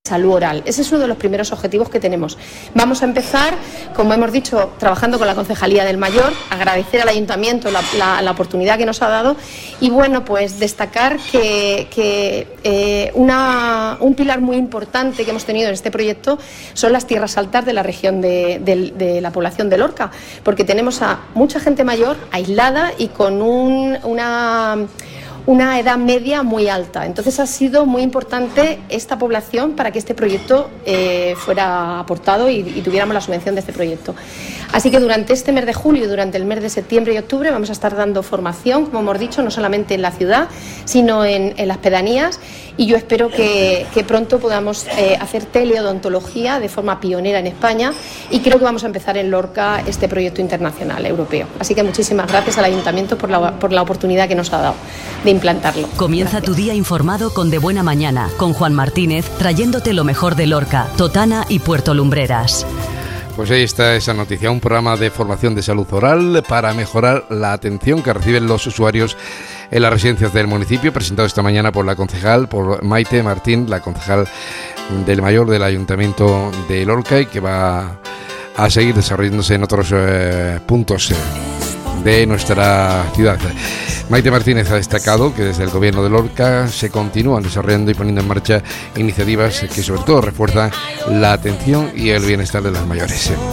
salud oral. Ese es uno de los primeros objetivos que tenemos. Vamos a empezar, como hemos dicho, trabajando con la Concejalía del Mayor, agradecer al Ayuntamiento la oportunidad que nos ha dado y bueno, pues destacar que un pilar muy importante que hemos tenido en este proyecto son las tierras altas de la región de la población de Lorca, porque tenemos a mucha gente mayor aislada y con una edad media muy alta. Entonces ha sido muy importante esta población para que este proyecto fuera aportado y tuviéramos la subvención de este proyecto. Así que durante este mes de julio y durante el mes de septiembre y octubre vamos a estar dando formación, como hemos dicho, no solamente en la ciudad, sino en las pedanías, y yo espero que pronto podamos hacer teleodontología de forma pionera en España, y creo que vamos a empezar en Lorca este proyecto internacional europeo. Así que muchísimas gracias al Ayuntamiento por la oportunidad que nos ha dado de implantarlo. Comienza tu día informado con De Buena Mañana, con Juan Martínez, trayéndote lo mejor de Lorca, Totana y Puerto Lumbreras. Pues ahí está esa noticia, un programa de formación de salud oral para mejorar la atención que reciben los usuarios en las residencias del municipio, presentado esta mañana por la concejal, por Maite Martín, la concejal del Mayor del Ayuntamiento de Lorca, y que va a seguir desarrollándose en otros puntos de nuestra ciudad. Maite Martínez ha destacado que desde el Gobierno de Lorca se continúan desarrollando y poniendo en marcha iniciativas que sobre todo refuerzan la atención y el bienestar de los mayores.